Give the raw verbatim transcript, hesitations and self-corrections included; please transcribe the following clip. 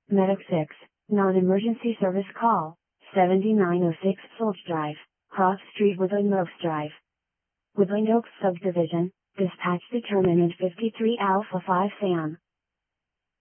Medic six, non-emergency service call, seventy-nine oh six Solch Drive, Cross Street, Woodland Oaks Drive. Woodland Oaks Subdivision, dispatch determinant fifty-three Alpha five Sam.